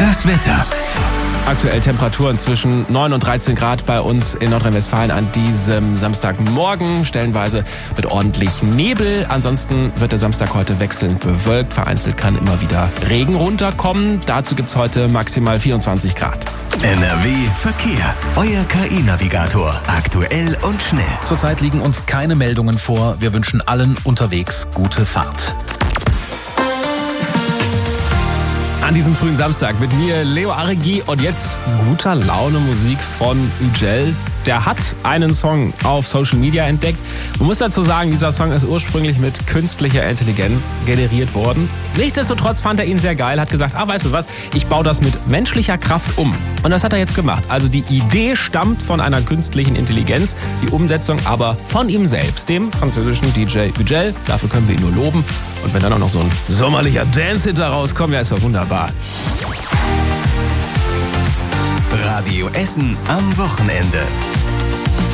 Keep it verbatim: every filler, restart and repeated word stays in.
Das Wetter. Aktuell Temperaturen zwischen neun und dreizehn Grad bei uns in Nordrhein-Westfalen an diesem Samstagmorgen. Stellenweise mit ordentlich Nebel. Ansonsten wird der Samstag heute wechselnd bewölkt. Vereinzelt kann immer wieder Regen runterkommen. Dazu gibt's heute maximal vierundzwanzig Grad. N R W Verkehr. Euer K I-Navigator. Aktuell und schnell. Zurzeit liegen uns keine Meldungen vor. Wir wünschen allen unterwegs gute Fahrt. An diesem frühen Samstag mit mir Leo Aregi und jetzt guter Laune Musik von Yücel. Der hat einen Song auf Social Media entdeckt. Man muss dazu sagen, dieser Song ist ursprünglich mit künstlicher Intelligenz generiert worden. Nichtsdestotrotz fand er ihn sehr geil, hat gesagt, ah, weißt du was, ich baue das mit menschlicher Kraft um. Und das hat er jetzt gemacht. Also die Idee stammt von einer künstlichen Intelligenz, die Umsetzung aber von ihm selbst, dem französischen D J Yücel. Dafür können wir ihn nur loben. Und wenn dann auch noch so ein sommerlicher Dance-Hit da rauskommt, ja, ist doch wunderbar. Radio Essen am Wochenende.